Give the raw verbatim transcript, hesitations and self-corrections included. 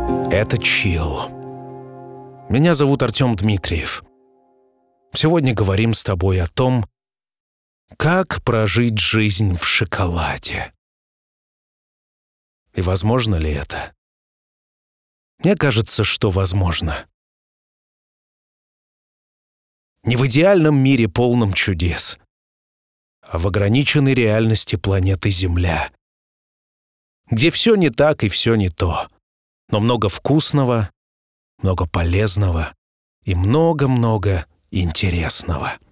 Это Чилл. Меня зовут Артем Дмитриев. Сегодня говорим с тобой о том, как прожить жизнь в шоколаде. И возможно ли это? Мне кажется, что возможно. Не в идеальном мире, полном чудес, а в ограниченной реальности планеты Земля, где все не так и все не то, но много вкусного, много полезного и много-много интересного.